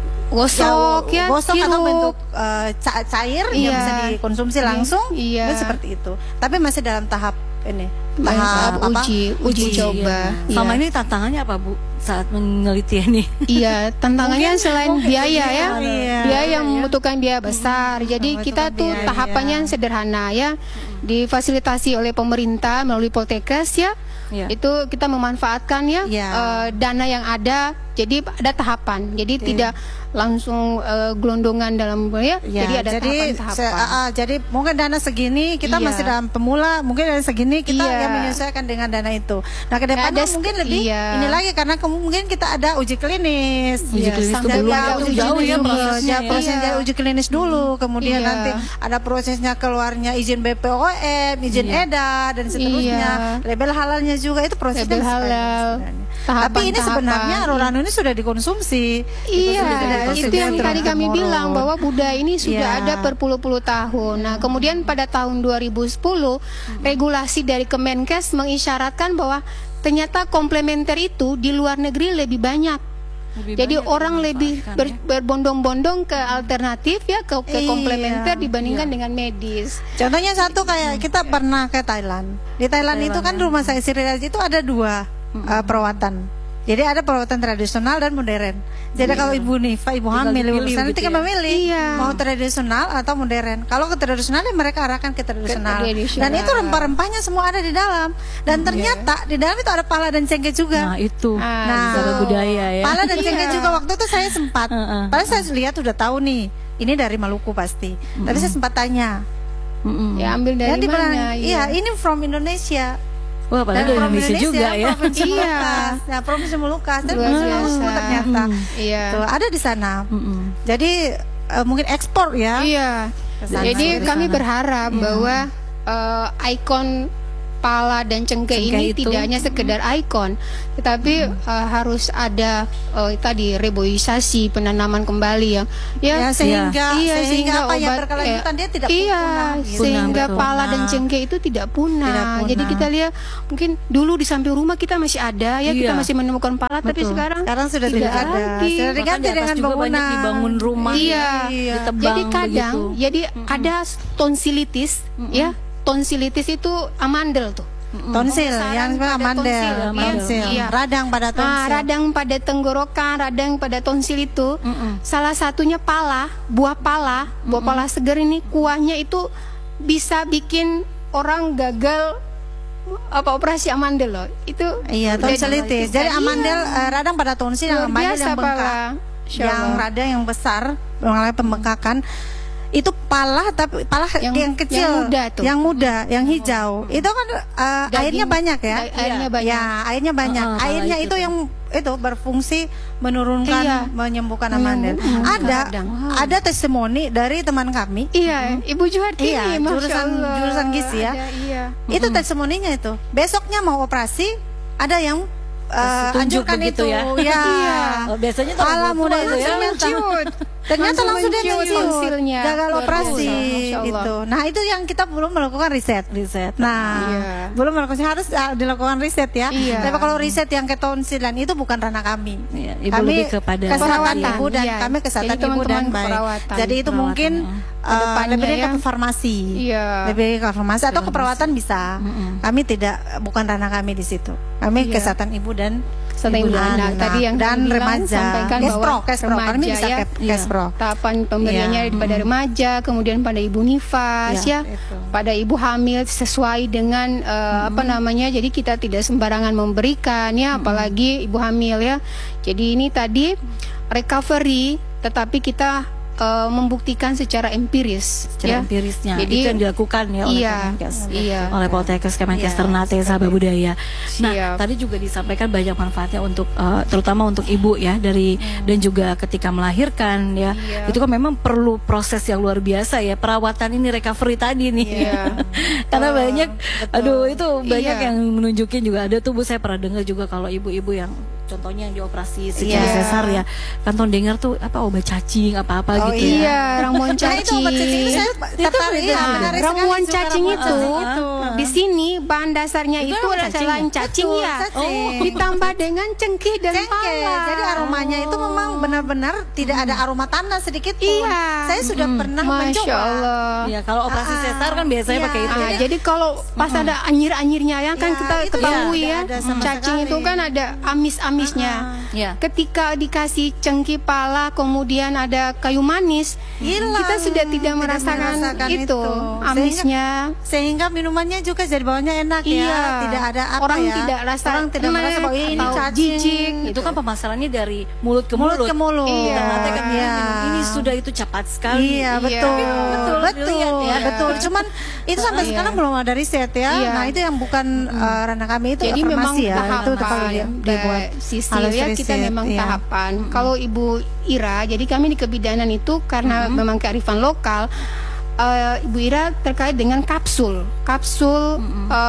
Speaker 2: Gosok ya,
Speaker 3: gosok atau
Speaker 2: sirup.
Speaker 3: bentuk eh, ca- cair yang
Speaker 2: Iya.
Speaker 3: bisa dikonsumsi langsung.
Speaker 2: Iya.
Speaker 3: Itu seperti itu. Tapi masih dalam tahap ini,
Speaker 2: Tahap
Speaker 3: apa?
Speaker 2: uji, uji coba.
Speaker 1: Iya. Selama
Speaker 2: Iya.
Speaker 1: ini tantangannya apa Bu saat meneliti ini?
Speaker 2: Iya, tantangannya
Speaker 3: Mungkin-
Speaker 2: selain
Speaker 3: mungkin
Speaker 2: biaya ya,
Speaker 3: iya.
Speaker 2: biaya yang membutuhkan biaya besar. Jadi
Speaker 3: membutuhkan
Speaker 2: kita tuh
Speaker 3: biaya.
Speaker 2: tahapannya yang sederhana ya, difasilitasi oleh pemerintah melalui Poltekkes ya.
Speaker 1: Iya.
Speaker 2: Itu kita memanfaatkan ya
Speaker 3: Iya.
Speaker 2: eh, dana yang ada. Jadi ada tahapan. Jadi
Speaker 3: Iya.
Speaker 2: tidak langsung eh, gelondongan dalam ya.
Speaker 3: Ya,
Speaker 2: jadi ada
Speaker 3: jadi
Speaker 2: tahapan-tahapan.
Speaker 3: se- ah, ah, jadi mungkin dana segini kita
Speaker 2: Iya.
Speaker 3: masih dalam pemula, mungkin dana segini kita
Speaker 2: Iya.
Speaker 3: yang menyesuaikan dengan dana itu. Nah, ke depannya
Speaker 2: Ada-
Speaker 3: mungkin lebih
Speaker 2: iya.
Speaker 3: ini lagi karena ke- mungkin kita ada uji klinis.
Speaker 1: Uji
Speaker 2: Iya,
Speaker 1: klinis itu
Speaker 2: sampai
Speaker 1: belum
Speaker 2: ada
Speaker 1: itu
Speaker 2: uji
Speaker 1: jauh ya
Speaker 2: klinis.
Speaker 1: prosesnya.
Speaker 3: Ya,
Speaker 1: ya.
Speaker 3: prosesnya
Speaker 2: Iya.
Speaker 3: dari uji klinis dulu, kemudian
Speaker 2: Iya.
Speaker 3: nanti ada prosesnya keluarnya izin B P O M, izin
Speaker 1: Iya.
Speaker 3: E D A dan seterusnya,
Speaker 2: Iya.
Speaker 3: label halalnya juga itu prosesnya
Speaker 2: Label
Speaker 3: masih panjang
Speaker 2: halal,
Speaker 3: sebenarnya.
Speaker 2: tahapan-tahapan.
Speaker 3: Tapi ini sebenarnya Rorano ini sudah dikonsumsi.
Speaker 2: Iya,
Speaker 3: Dikonsumsi
Speaker 2: itu yang tadi kami bilang bahwa budaya ini sudah
Speaker 3: Iya.
Speaker 2: ada berpuluh-puluh tahun. Nah, kemudian pada tahun dua ribu sepuluh, regulasi dari Kemenkes mengisyaratkan bahwa ternyata komplementer itu di luar negeri lebih banyak.
Speaker 1: Lebih
Speaker 2: Jadi
Speaker 1: banyak
Speaker 2: orang
Speaker 1: yang
Speaker 2: lebih
Speaker 1: dimanfaatkan,
Speaker 2: ber-
Speaker 1: ya.
Speaker 2: berbondong-bondong ke alternatif ya, ke, ke
Speaker 3: Iya.
Speaker 2: komplementer dibandingkan
Speaker 1: Iya.
Speaker 2: dengan medis.
Speaker 3: Contohnya satu kayak kita pernah ke Thailand. Di Thailand itu kan rumah sakit Sri Raja itu ada dua uh, perawatan. Jadi ada perawatan tradisional dan modern. Jadi kalau ibu Nifa, ibu
Speaker 1: Tinggal
Speaker 3: hamil, ibu
Speaker 1: dipilih
Speaker 3: besar,
Speaker 1: gitu
Speaker 3: tinggal
Speaker 1: ya.
Speaker 3: memilih
Speaker 2: Iya.
Speaker 3: mau tradisional atau modern. Kalau ke tradisional ya mereka arahkan ke tradisional.
Speaker 2: tradisional.
Speaker 3: Dan itu rempah-rempahnya semua ada di dalam. Dan ternyata di dalam itu ada pala dan cengkeh juga.
Speaker 1: Nah itu
Speaker 2: Ah,
Speaker 3: Nah,
Speaker 1: wisata budaya ya.
Speaker 3: pala dan cengkeh
Speaker 2: Iya.
Speaker 3: juga waktu itu saya sempat.
Speaker 1: Heeh.
Speaker 3: Padahal saya lihat udah tahu nih, ini dari Maluku pasti. Tapi saya sempat tanya.
Speaker 1: Mm-mm.
Speaker 2: Ya ambil dari
Speaker 3: Dan di
Speaker 2: mana?
Speaker 3: mana? Iya, ini from Indonesia.
Speaker 1: Wah padahal dari
Speaker 3: from
Speaker 1: Indonesia juga ya.
Speaker 3: Provinsi
Speaker 2: Iya.
Speaker 3: Molucas. Nah, Provinsi Molucas dan
Speaker 2: Luar
Speaker 3: Provinsi
Speaker 2: biasa.
Speaker 3: Maluku ternyata.
Speaker 2: Iya.
Speaker 3: Tuh, ada di sana.
Speaker 1: Mm-mm.
Speaker 3: Jadi eh, mungkin ekspor ya.
Speaker 2: Iya.
Speaker 3: Kesana,
Speaker 2: Jadi
Speaker 1: kesana.
Speaker 2: kami berharap bahwa eh, ikon pala dan cengkeh
Speaker 1: Cengkeh
Speaker 2: ini
Speaker 1: itu.
Speaker 2: tidak hanya sekedar ikon, tetapi eh, harus ada eh, tadi reboisasi, penanaman kembali yang
Speaker 3: Ya, sehingga
Speaker 2: Iya,
Speaker 3: sehingga apa yang
Speaker 2: obat-
Speaker 3: berkelanjutan
Speaker 2: eh,
Speaker 3: dia tidak
Speaker 2: iya,
Speaker 3: punah. gitu.
Speaker 2: sehingga
Speaker 1: betul.
Speaker 2: pala dan
Speaker 3: Punah.
Speaker 2: cengkeh itu tidak punah.
Speaker 3: Tidak punah.
Speaker 2: Jadi kita lihat mungkin dulu di samping rumah kita masih ada ya, kita
Speaker 1: Iya.
Speaker 2: masih menemukan pala, tapi
Speaker 1: Betul.
Speaker 2: sekarang
Speaker 3: Sekarang sudah tidak, ada.
Speaker 2: lagi.
Speaker 3: Sudah
Speaker 1: Bahkan
Speaker 3: diganti
Speaker 1: di atas
Speaker 3: dengan
Speaker 1: juga banyak
Speaker 3: bangunan.
Speaker 1: dibangun rumah.
Speaker 2: Iya.
Speaker 3: Iya.
Speaker 1: Ditebang
Speaker 2: Jadi kadang,
Speaker 1: begitu.
Speaker 2: jadi ada tonsilitis, ya, tonsilitis itu amandel tuh.
Speaker 3: Tonsil
Speaker 2: Pembesaran
Speaker 3: yang
Speaker 2: pada
Speaker 3: amandel,
Speaker 2: tonsil, iya.
Speaker 3: tonsil,
Speaker 2: Iya.
Speaker 3: radang pada
Speaker 2: Nah,
Speaker 3: tonsil.
Speaker 2: radang pada tenggorokan, radang pada tonsil itu,
Speaker 1: Mm-mm.
Speaker 2: salah satunya pala, buah pala, buah pala segar ini kuahnya itu bisa bikin orang gagal apa operasi amandel loh. Itu
Speaker 3: Iya, tonsilitis. Jadi
Speaker 2: Iya.
Speaker 3: amandel eh, radang pada tonsil yang
Speaker 2: Luar
Speaker 3: amandel
Speaker 2: biasa,
Speaker 3: yang bengkak.
Speaker 2: pala. Insya
Speaker 3: Yang
Speaker 2: Allah.
Speaker 3: radang yang besar mengalami pembengkakan. Itu pala tapi pala yang,
Speaker 2: Yang-
Speaker 3: kecil,
Speaker 2: yang muda tuh.
Speaker 3: yang muda, yang hijau. Itu kan eh,
Speaker 2: Daging-
Speaker 3: airnya banyak ya.
Speaker 2: da- airnya banyak.
Speaker 3: Ya, airnya banyak.
Speaker 1: Heeh, pala
Speaker 3: airnya
Speaker 1: itu
Speaker 3: itu
Speaker 1: tuh.
Speaker 3: yang itu berfungsi menurunkan,
Speaker 2: Iya.
Speaker 3: menyembuhkan amandel.
Speaker 2: Menyembuhkan
Speaker 3: Ada
Speaker 2: radang.
Speaker 3: ada testimoni dari teman kami.
Speaker 2: Iya, Ibu Juhartini,
Speaker 3: Iya,
Speaker 2: Masya
Speaker 3: jurusan-
Speaker 2: Allah.
Speaker 3: jurusan gizi ya.
Speaker 2: Ada, iya.
Speaker 3: Itu testimoninya itu. Besoknya mau operasi, ada yang eh,
Speaker 1: Tunjuk
Speaker 3: anjurkan
Speaker 1: begitu
Speaker 3: itu.
Speaker 1: ya.
Speaker 3: Ya.
Speaker 2: Iya.
Speaker 1: Oh, biasanya tuh
Speaker 3: Pala
Speaker 1: orang
Speaker 3: muda
Speaker 1: tua
Speaker 3: itu
Speaker 1: tuh ya.
Speaker 3: ternyata ternyata
Speaker 2: Langsung
Speaker 3: langsung dia
Speaker 2: menciut
Speaker 3: menciut,
Speaker 2: tonsilnya.
Speaker 3: gagal
Speaker 2: Luar
Speaker 3: operasi
Speaker 2: biasa, Masya Allah.
Speaker 3: gitu. Nah itu yang kita belum melakukan riset.
Speaker 1: Riset.
Speaker 3: Nah
Speaker 2: Iya.
Speaker 3: belum melakukan, harus ah, dilakukan riset ya.
Speaker 2: Iya.
Speaker 3: Tapi kalau riset yang ke tonsilan itu bukan ranah kami.
Speaker 1: Iya, ibu
Speaker 3: Kami
Speaker 1: lebih kepada
Speaker 3: kesehatan
Speaker 2: perawatan.
Speaker 3: ibu dan
Speaker 2: Iya.
Speaker 3: kami kesehatan
Speaker 2: Jadi
Speaker 3: ibu dan
Speaker 2: teman-teman
Speaker 3: bayi.
Speaker 2: perawatan.
Speaker 3: Jadi itu
Speaker 1: Perawatan,
Speaker 3: mungkin
Speaker 1: ya.
Speaker 3: eh,
Speaker 2: Kedepannya
Speaker 3: lebih
Speaker 2: ya.
Speaker 3: ke farmasi.
Speaker 2: Iya.
Speaker 3: Lebih ke farmasi atau ke perawatan bisa. Kami tidak, bukan ranah kami di situ. Kami
Speaker 2: Iya.
Speaker 3: kesehatan ibu dan
Speaker 2: Kesehatan ibu dan anak. Tadi yang
Speaker 3: dan
Speaker 2: kami bilang,
Speaker 3: remaja.
Speaker 2: sampaikan
Speaker 3: Kespro,
Speaker 2: bahwa
Speaker 3: kespro. Kami
Speaker 2: remaja
Speaker 3: bisa
Speaker 2: ya.
Speaker 3: ke-
Speaker 1: Iya.
Speaker 3: kespro.
Speaker 2: Tahapan pemberiannya
Speaker 3: Iya.
Speaker 2: pada remaja, kemudian pada ibu nifas
Speaker 3: Iya,
Speaker 2: ya,
Speaker 3: itu.
Speaker 2: pada ibu hamil sesuai dengan eh, apa namanya. Jadi kita tidak sembarangan memberikan ya, apalagi ibu hamil ya. Jadi ini tadi recovery, tetapi kita eh, membuktikan secara empiris
Speaker 1: Secara
Speaker 2: ya.
Speaker 1: empirisnya
Speaker 2: Jadi
Speaker 1: itu yang dilakukan ya oleh
Speaker 2: iya,
Speaker 1: Kemenkes,
Speaker 2: iya.
Speaker 1: oleh Poltekkes, Kemenkes
Speaker 3: Iya,
Speaker 1: Ternate, Sahabat Budaya. Nah,
Speaker 2: Siap.
Speaker 1: tadi juga disampaikan banyak manfaatnya untuk eh, terutama untuk ibu ya dari dan juga ketika melahirkan ya.
Speaker 2: Iya.
Speaker 1: Itu kan memang perlu proses yang luar biasa ya, perawatan ini recovery tadi nih.
Speaker 2: Iya.
Speaker 1: Karena
Speaker 2: Oh,
Speaker 1: banyak aduh itu banyak
Speaker 2: Iya.
Speaker 1: yang menunjukin juga ada tuh Bu, saya pernah dengar juga kalau ibu-ibu yang contohnya yang dioperasi secara
Speaker 3: Iya.
Speaker 1: sesar ya, kan tahun dengar tuh apa obat cacing apa-apa
Speaker 3: Oh,
Speaker 1: gitu ya.
Speaker 2: Iya, ramuan
Speaker 3: Nah itu obat cacing itu saya tertarik. Iya,
Speaker 2: Nah,
Speaker 3: menarik
Speaker 2: ramuan
Speaker 3: sekali juga
Speaker 2: cacing
Speaker 3: ramuan
Speaker 2: itu,
Speaker 3: cacing itu.
Speaker 2: di sini bahan dasarnya
Speaker 1: Itu
Speaker 2: itu,
Speaker 1: ramuan
Speaker 2: adalah
Speaker 1: cacing
Speaker 2: selain
Speaker 1: ya?
Speaker 2: cacing
Speaker 3: Betul,
Speaker 2: ya,
Speaker 3: cacing.
Speaker 2: ditambah dengan cengkeh dan
Speaker 3: Cengkeh.
Speaker 2: pala.
Speaker 3: Jadi aromanya itu memang benar-benar tidak ada aroma tanah sedikit pun.
Speaker 2: Iya.
Speaker 3: Saya sudah pernah
Speaker 2: Masya
Speaker 3: mencoba.
Speaker 2: Allah.
Speaker 1: Iya, kalau operasi
Speaker 3: Ah,
Speaker 1: sesar kan biasanya
Speaker 3: iya.
Speaker 1: pakai itu
Speaker 2: Ah,
Speaker 1: ya.
Speaker 2: jadi kalau pas ada anyir-anyirnya ya kan
Speaker 3: Iya,
Speaker 2: kita
Speaker 3: itu
Speaker 2: ketahui
Speaker 3: ya,
Speaker 2: ya,
Speaker 3: tidak ada sama
Speaker 2: cacing
Speaker 3: sekali.
Speaker 2: itu kan ada amis-amisnya.
Speaker 1: Iya.
Speaker 2: Ketika dikasih cengkeh pala kemudian ada kayu manis,
Speaker 3: Hilang.
Speaker 2: kita sudah tidak,
Speaker 3: Tidak
Speaker 2: merasakan,
Speaker 3: merasakan
Speaker 2: itu,
Speaker 3: itu.
Speaker 2: amisnya.
Speaker 3: Sehingga minumannya juga jadi bawahnya enak
Speaker 2: Iya.
Speaker 3: ya. Tidak ada apa
Speaker 2: Orang
Speaker 3: ya.
Speaker 2: tidak rasa
Speaker 3: Orang tidak
Speaker 2: enak
Speaker 3: merasa bahwa ini
Speaker 2: atau
Speaker 3: cacing.
Speaker 2: jijik.
Speaker 1: Itu kan pemasarannya dari mulut ke mulut.
Speaker 3: Mulut ke mulut.
Speaker 2: Iya.
Speaker 1: Ternate kan
Speaker 3: Iya.
Speaker 1: minum, ini sudah itu cepat sekali.
Speaker 3: Iya,
Speaker 2: Iya.
Speaker 3: betul.
Speaker 1: Betul,
Speaker 3: Betul.
Speaker 1: dilihat ya.
Speaker 3: Betul. Cuman itu sampai
Speaker 2: Iya.
Speaker 3: sekarang belum ada riset ya.
Speaker 2: Iya.
Speaker 3: Nah, itu yang bukan eh, ranah kami, itu
Speaker 2: Jadi memang
Speaker 3: farmasi ya.
Speaker 2: tahapan
Speaker 3: Itu kalau dia dibuat
Speaker 2: Sisil
Speaker 3: halus
Speaker 2: ya, kita
Speaker 3: riset,
Speaker 2: memang
Speaker 3: iya.
Speaker 2: tahapan. Kalau Ibu Ira, jadi kami di kebidanan itu karena memang kearifan lokal. eh, Ibu Ira terkait dengan kapsul, kapsul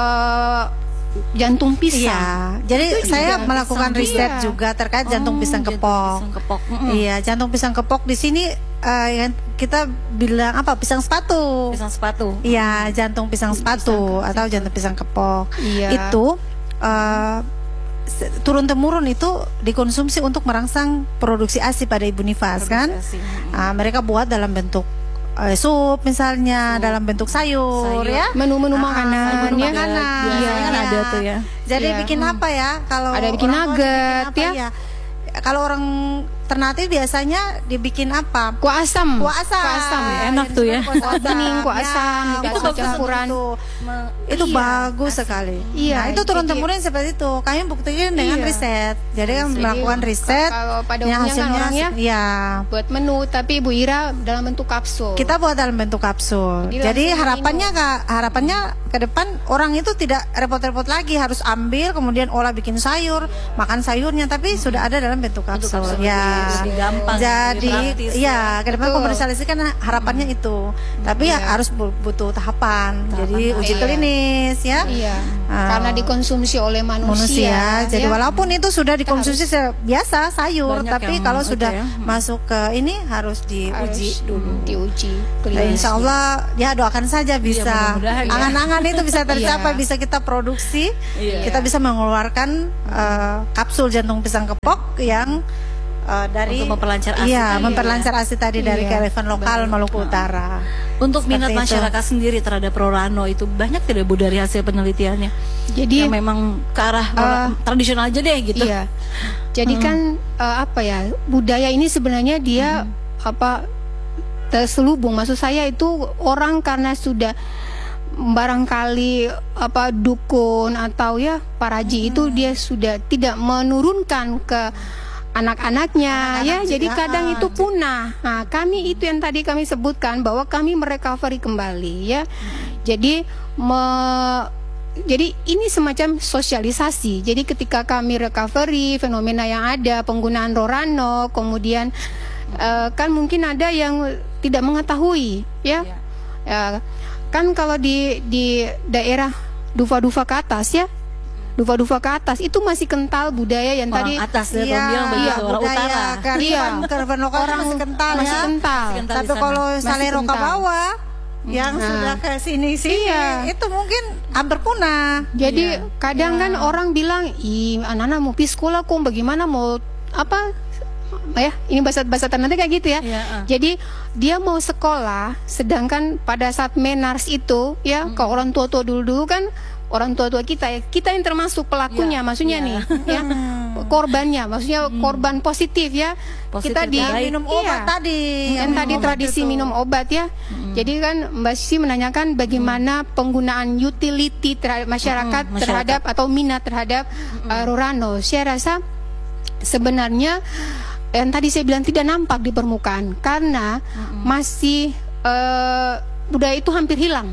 Speaker 2: eh, jantung pisang.
Speaker 3: Iya, jadi
Speaker 2: Itu
Speaker 3: saya
Speaker 2: juga
Speaker 3: melakukan
Speaker 2: pisang.
Speaker 3: riset
Speaker 2: Iya.
Speaker 3: juga terkait jantung
Speaker 1: Oh,
Speaker 3: pisang
Speaker 1: jantung
Speaker 3: kepok.
Speaker 1: pisang kepok. Mm-mm.
Speaker 3: Iya, jantung pisang kepok di sini eh, yang kita bilang apa? Pisang sepatu.
Speaker 1: Pisang sepatu.
Speaker 3: Iya, jantung pisang sepatu atau jantung pisang kepok.
Speaker 2: Iya.
Speaker 3: Itu eh, turun temurun itu dikonsumsi untuk merangsang produksi A S I pada ibu nifas kan. Nah, mereka buat dalam bentuk uh, sup misalnya, sup. dalam bentuk sayur, sayur. ya.
Speaker 2: Menu-menu uh, makanan,
Speaker 3: menu
Speaker 2: ya.
Speaker 3: makanan.
Speaker 1: Iya, kan
Speaker 3: ya.
Speaker 1: ada tuh ya.
Speaker 3: Jadi
Speaker 2: ya.
Speaker 3: bikin apa ya? Kalau
Speaker 2: ada bikin nugget ya.
Speaker 3: ya. Kalau orang Ternate biasanya dibikin apa?
Speaker 2: Kuah asam.
Speaker 3: Kuah asam.
Speaker 2: Kuah asam.
Speaker 1: Enak tuh ya.
Speaker 2: Kuah bening, kuah asam,
Speaker 3: ya,
Speaker 2: itu campuran.
Speaker 3: Itu, itu iya, bagus asam. sekali.
Speaker 2: Iya,
Speaker 3: nah, itu turun temurun seperti itu. Kami buktikan dengan iya. riset. Jadi kan melakukan riset.
Speaker 2: Kalau pada umumnya kan orangnya
Speaker 3: ya
Speaker 2: buat menu, tapi Ibu Ira dalam bentuk kapsul.
Speaker 3: Kita buat dalam bentuk kapsul. Jadi, Jadi harapannya Kak, harapannya ke depan orang itu tidak repot-repot lagi harus ambil kemudian olah bikin sayur, makan sayurnya, tapi hmm. sudah ada dalam bentuk kapsul. Bentuk kapsul
Speaker 1: ya. Lebih gampang.
Speaker 3: Jadi
Speaker 1: praktis,
Speaker 3: ya, ke depan komersialisasi kan harapannya hmm. itu. Tapi ya, ya harus butuh tahapan. tahapan Jadi tahapan. uji klinis ya.
Speaker 2: Iya. Uh, Karena dikonsumsi oleh manusia.
Speaker 3: manusia. Jadi
Speaker 2: ya.
Speaker 3: walaupun itu sudah dikonsumsi biasa sayur, tapi kalau sudah ya. masuk ke ini harus diuji
Speaker 2: harus
Speaker 3: dulu.
Speaker 2: Diuji.
Speaker 3: Nah, insya Allah ya doakan saja bisa.
Speaker 1: Ya,
Speaker 3: angan-angan ya. itu bisa tercapai, bisa kita produksi, iya. kita bisa mengeluarkan uh, kapsul jantung pisang kepok yang uh, dari
Speaker 1: untuk memperlancar A S I
Speaker 3: iya,
Speaker 1: tadi,
Speaker 3: memperlancar A S I tadi iya. dari kearifan lokal Betul. Maluku Utara.
Speaker 1: Untuk
Speaker 3: Seperti
Speaker 1: minat
Speaker 3: itu.
Speaker 1: masyarakat sendiri terhadap Rorano itu banyak tidak Bu dari hasil penelitiannya? Jadi yang memang ke arah uh, tradisional aja deh gitu.
Speaker 2: Iya. Jadi hmm. kan uh, apa ya, budaya ini sebenarnya dia hmm. apa terselubung. Maksud saya itu orang karena sudah barangkali apa dukun atau ya paraji hmm. itu dia sudah tidak menurunkan ke anak-anaknya Anak-anak ya juga. Jadi kadang itu punah. Nah, kami itu yang tadi kami sebutkan bahwa kami merecovery kembali ya. Hmm. Jadi me, jadi ini semacam sosialisasi. Jadi ketika kami recovery fenomena yang ada, penggunaan Rorano, kemudian uh, kan mungkin ada yang tidak mengetahui ya. Yeah. Uh, kan kalau di di daerah Dufa-Dufa ke atas ya, Dufa-Dufa ke atas itu masih kental budaya yang
Speaker 1: orang
Speaker 2: tadi
Speaker 1: atas ya,
Speaker 3: iya,
Speaker 1: bilang begitu,
Speaker 3: iya,
Speaker 1: orang
Speaker 3: budaya,
Speaker 1: utara.
Speaker 3: Kearifan,
Speaker 2: iya,
Speaker 3: kearifan lokal
Speaker 2: orang
Speaker 3: masih kental
Speaker 2: masih
Speaker 3: ya.
Speaker 2: kental.
Speaker 1: Masih kental.
Speaker 3: Tapi kalau Salero ke bawah hmm. yang nah. sudah ke sini-sini iya. itu mungkin hampir punah.
Speaker 2: Jadi iya. kadang
Speaker 3: iya.
Speaker 2: kan orang bilang, "Ih, anak-anak mau pergi sekolah kok, bagaimana mau apa?" ya ini bahasa-bahasa Ternate kayak gitu ya. Ya uh. Jadi dia mau sekolah, sedangkan pada saat menars itu ya, hmm. ke orang tua-tua dulu-dulu kan orang tua-tua kita ya, kita yang termasuk pelakunya, ya, maksudnya ya. nih ya korbannya, maksudnya hmm. korban positif ya. Positif kita di
Speaker 3: minum obat
Speaker 2: iya,
Speaker 3: tadi,
Speaker 2: yang tadi tradisi itu. minum obat ya. Hmm. Jadi kan Mbak Sisi menanyakan bagaimana hmm. penggunaan utility terhadap masyarakat, hmm, masyarakat terhadap atau minat terhadap hmm. uh, Rorano. Saya rasa sebenarnya yang tadi saya bilang tidak nampak di permukaan karena mm-hmm. masih uh, budaya itu hampir hilang.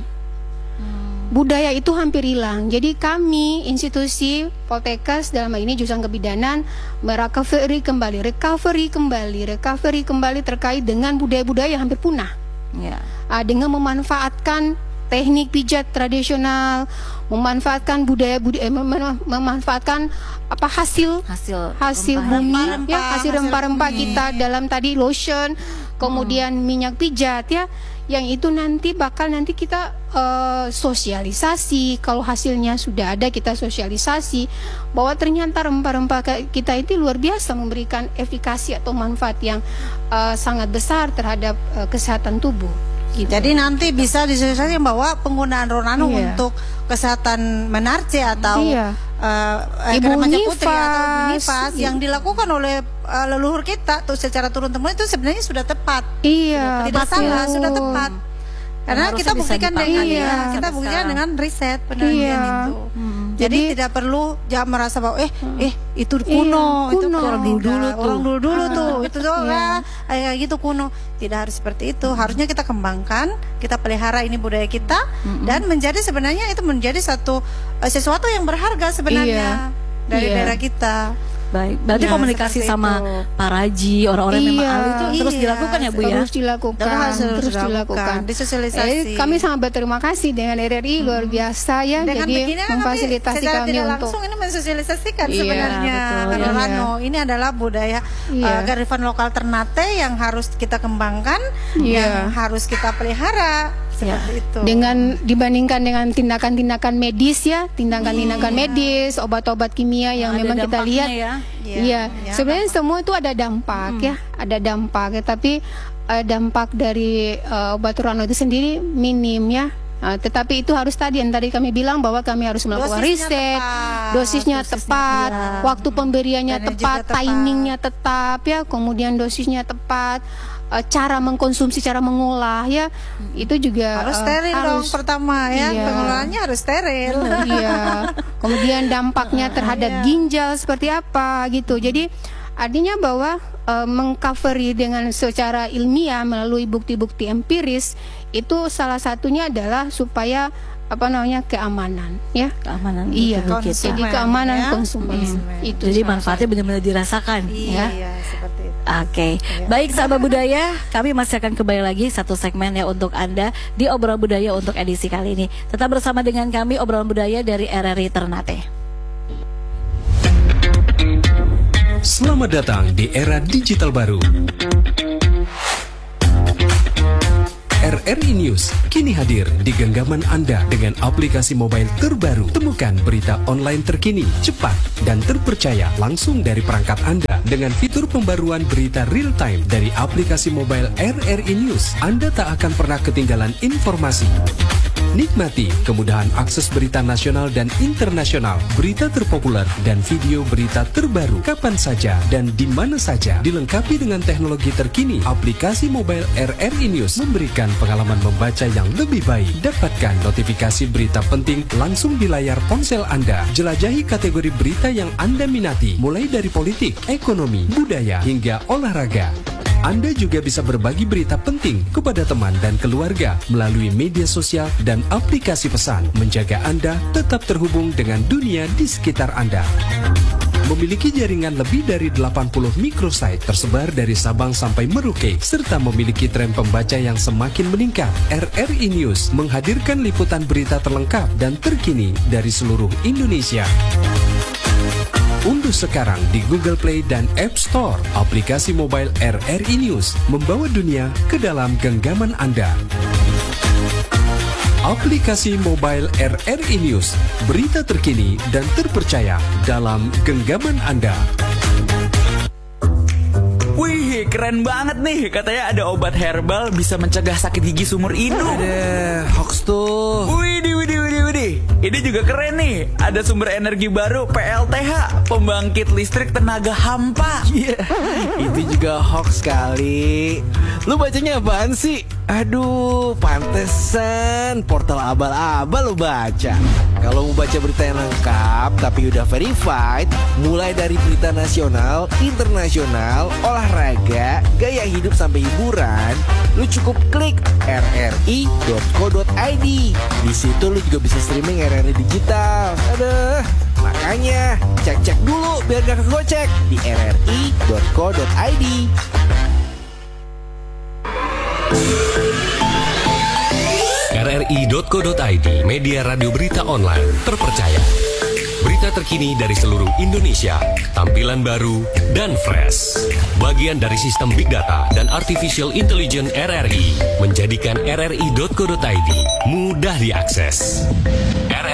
Speaker 2: Mm. Budaya itu hampir hilang. Jadi kami institusi Poltekkes dalam hal ini jurusan kebidanan merecovery kembali, recovery kembali, recovery kembali terkait dengan budaya-budaya yang hampir punah. Yeah. Uh, dengan memanfaatkan teknik pijat tradisional, memanfaatkan budaya budaya mem- memanfaatkan apa hasil
Speaker 1: hasil
Speaker 2: hasil
Speaker 1: rempah,
Speaker 2: bumi
Speaker 1: rempah,
Speaker 2: ya hasil rempah-rempah
Speaker 3: bumi.
Speaker 2: kita dalam tadi lotion, kemudian hmm. minyak pijat ya, yang itu nanti bakal nanti kita uh, sosialisasi. Kalau hasilnya sudah ada, kita sosialisasi bahwa ternyata rempah-rempah kita itu luar biasa memberikan efikasi atau manfaat yang uh, sangat besar terhadap uh, kesehatan tubuh. Gitu.
Speaker 3: Jadi nanti bisa disosialisasikan bahwa penggunaan Rorano iya. untuk kesehatan menarce atau
Speaker 2: iya.
Speaker 3: uh,
Speaker 2: ibu
Speaker 3: nifas, atau ibu nifas iya. yang dilakukan oleh uh, leluhur kita tuh secara turun-temurun itu sebenarnya sudah tepat.
Speaker 2: Iya.
Speaker 3: Tidak salah, sudah tepat. Karena kita buktikan dengan
Speaker 2: iya.
Speaker 3: ya, kita buktikan dengan riset penelitian iya. itu. Hmm. Jadi, Jadi tidak perlu jangan merasa bahwa eh eh itu kuno,
Speaker 2: iya,
Speaker 3: itu
Speaker 2: kuno.
Speaker 3: orang dulu dulu tuh, orang dulu dulu tuh, itu tuh
Speaker 2: iya.
Speaker 3: kayak gitu kuno. Tidak harus seperti itu. Harusnya kita kembangkan, kita pelihara ini budaya kita mm-hmm. dan menjadi sebenarnya itu menjadi satu uh, sesuatu yang berharga sebenarnya iya. dari iya. daerah kita.
Speaker 1: Baik, berarti
Speaker 3: ya,
Speaker 1: komunikasi sama itu. paraji, orang-orang yang
Speaker 2: iya,
Speaker 1: memang ahli itu
Speaker 3: iya,
Speaker 1: terus dilakukan ya Bu ya?
Speaker 2: Terus dilakukan,
Speaker 3: terus,
Speaker 2: terus, terus dilakukan.
Speaker 3: Disosialisasi.
Speaker 2: Eh, kami sangat berterima kasih dengan R R I hmm. luar biasa ya,
Speaker 3: dengan
Speaker 2: jadi memfasilitasi kami, kami untuk
Speaker 3: langsung ini mensosialisasikan
Speaker 2: iya,
Speaker 3: sebenarnya Rorano. Iya. Ini adalah budaya iya. uh, kearifan lokal Ternate yang harus kita kembangkan,
Speaker 2: iya.
Speaker 3: yang harus kita pelihara seperti
Speaker 2: Ya.
Speaker 3: itu.
Speaker 2: Dengan dibandingkan dengan tindakan-tindakan medis ya, tindakan-tindakan
Speaker 3: Iya.
Speaker 2: medis, obat-obat kimia yang
Speaker 1: Ada
Speaker 2: memang kita
Speaker 1: dampaknya
Speaker 2: lihat.
Speaker 1: ya.
Speaker 3: Iya,
Speaker 2: Iya,
Speaker 3: ya,
Speaker 2: sebenarnya semua itu ada dampak ya, ada dampak ya, tapi uh, dampak dari uh, obat Rorano itu sendiri minim ya. Nah, tetapi itu harus tadi yang tadi kami bilang bahwa kami harus melakukan
Speaker 3: Dosisnya
Speaker 2: riset,
Speaker 3: tepat,
Speaker 2: dosisnya,
Speaker 3: dosisnya
Speaker 2: tepat,
Speaker 3: iya.
Speaker 2: waktu pemberiannya
Speaker 3: Dan juga
Speaker 2: tepat,
Speaker 3: tepat.
Speaker 2: timingnya tetap ya, kemudian dosisnya tepat, uh, cara mengkonsumsi, cara mengolah ya, itu juga
Speaker 3: harus
Speaker 2: uh,
Speaker 3: steril dong
Speaker 2: harus-
Speaker 3: pertama ya,
Speaker 2: Iya.
Speaker 3: pengelolaannya harus steril.
Speaker 2: Iya. Kemudian dampaknya terhadap
Speaker 3: Iya.
Speaker 2: ginjal seperti apa gitu. Jadi artinya bahwa uh, mengcoveri dengan secara ilmiah melalui bukti-bukti empiris itu salah satunya adalah supaya apa namanya keamanan ya.
Speaker 1: Keamanan
Speaker 2: Iya.
Speaker 1: tubuh kita.
Speaker 2: Jadi
Speaker 3: Konsumen,
Speaker 2: keamanan
Speaker 3: ya.
Speaker 2: konsumen.
Speaker 3: Konsumen.
Speaker 2: Itu
Speaker 1: Jadi
Speaker 2: salah
Speaker 1: manfaatnya benar-benar dirasakan ya.
Speaker 3: Iya, seperti itu.
Speaker 1: Oke, baik sahabat budaya, kami masih akan kembali lagi satu segmen ya untuk Anda di obrolan budaya untuk edisi kali ini. Tetap bersama dengan kami obrolan budaya dari R R I Ternate.
Speaker 4: Selamat datang di era digital baru. R R I News kini hadir di genggaman Anda dengan aplikasi mobile terbaru. Temukan berita online terkini, cepat, dan terpercaya langsung dari perangkat Anda. Dengan fitur pembaruan berita real time dari aplikasi mobile R R I News, Anda tak akan pernah ketinggalan informasi. Nikmati kemudahan akses berita nasional dan internasional, berita terpopuler, dan video berita terbaru kapan saja dan di mana saja. Dilengkapi dengan teknologi terkini, aplikasi mobile R R I News memberikan pengalaman membaca yang lebih baik. Dapatkan notifikasi berita penting langsung di layar ponsel Anda. Jelajahi kategori berita yang Anda minati, mulai dari politik, ekonomi, budaya, hingga olahraga. Anda juga bisa berbagi berita penting kepada teman dan keluarga melalui media sosial dan aplikasi pesan, menjaga Anda tetap terhubung dengan dunia di sekitar Anda. Memiliki jaringan lebih dari delapan puluh microsite tersebar dari Sabang sampai Merauke, serta memiliki tren pembaca yang semakin meningkat. R R I News menghadirkan liputan berita terlengkap dan terkini dari seluruh Indonesia. Unduh sekarang di Google Play dan App Store aplikasi mobile R R I News, membawa dunia ke dalam genggaman Anda. Aplikasi mobile R R I News, berita terkini dan terpercaya dalam genggaman Anda.
Speaker 5: Wih, keren banget nih. Katanya ada obat herbal bisa mencegah sakit gigi seumur hidup.
Speaker 6: Ada hoax tuh.
Speaker 5: Widih, widih, widih, widih. Ini juga keren nih. Ada sumber energi baru P L T H, pembangkit listrik tenaga hampa.
Speaker 6: Iya, itu juga hoax kali. Lu bacanya apaan sih? Aduh, pantesan portal abal-abal lu baca. Kalau mau baca berita yang lengkap tapi udah verified, mulai dari berita nasional, internasional, olahraga, gaya hidup sampai hiburan, lu cukup klik r r i dot co dot i d. Di situ lu juga bisa streaming R R I digital. Aduh, makanya cek-cek dulu biar gak kegocek di r r i dot co dot i d.
Speaker 4: R R I dot co dot i d, media radio berita online terpercaya. Berita terkini dari seluruh Indonesia, tampilan baru dan fresh. Bagian dari sistem Big Data dan Artificial Intelligence R R I, menjadikan R R I dot co dot i d mudah diakses.